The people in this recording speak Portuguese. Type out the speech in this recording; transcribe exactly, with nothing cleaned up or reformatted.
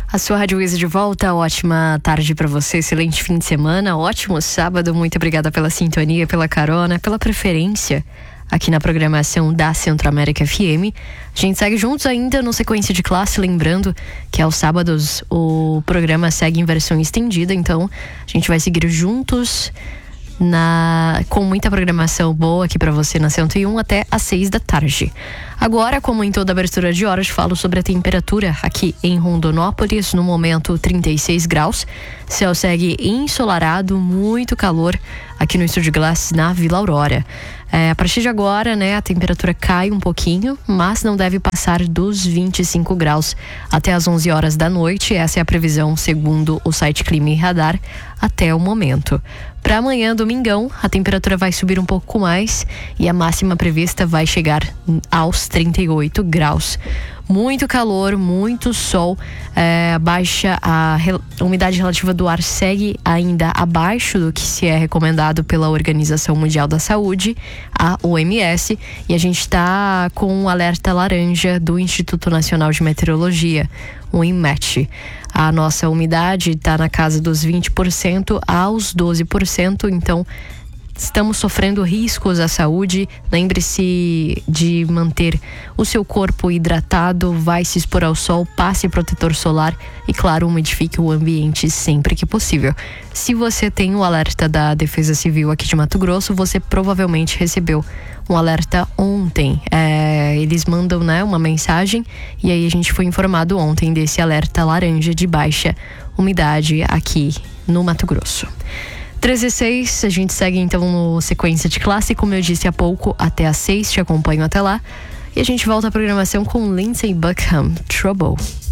A sua Rádio Wizz de volta, ótima tarde pra você, excelente fim de semana, ótimo sábado, muito obrigada pela sintonia, pela carona, pela preferência aqui na programação da Centro América F M. A gente segue juntos ainda no Sequência de Classe, lembrando que aos sábados o programa segue em versão estendida, então a gente vai seguir juntos na, com muita programação boa aqui pra você na cento e um até às seis da tarde. Agora, como em toda abertura de horas, falo sobre a temperatura aqui em Rondonópolis, no momento trinta e seis graus. Céu segue ensolarado, muito calor aqui no Estúdio Glass na Vila Aurora. É, a partir de agora, né, a temperatura cai um pouquinho, mas não deve passar dos vinte e cinco graus até as onze horas da noite. Essa é a previsão segundo o site Clima e Radar até o momento. Para amanhã, domingão, a temperatura vai subir um pouco mais e a máxima prevista vai chegar aos trinta e oito graus. Muito calor, muito sol, é, baixa a, a umidade relativa do ar segue ainda abaixo do que se é recomendado pela Organização Mundial da Saúde, a O M S, e a gente está com um alerta laranja do Instituto Nacional de Meteorologia, o INMET. A nossa umidade está na casa dos vinte por cento aos doze por cento, então estamos sofrendo riscos à saúde. Lembre-se de manter o seu corpo hidratado, vai se expor ao sol, passe protetor solar e, claro, umidifique o ambiente sempre que possível. Se você tem o alerta da Defesa Civil aqui de Mato Grosso, você provavelmente recebeu um alerta ontem. É, eles mandam, né, uma mensagem e aí a gente foi informado ontem desse alerta laranja de baixa umidade aqui no Mato Grosso. treze e seis, a gente segue então no Sequência de Classe, como eu disse há pouco, até às seis, te acompanho até lá. E a gente volta à programação com Lindsey Buckingham, Trouble.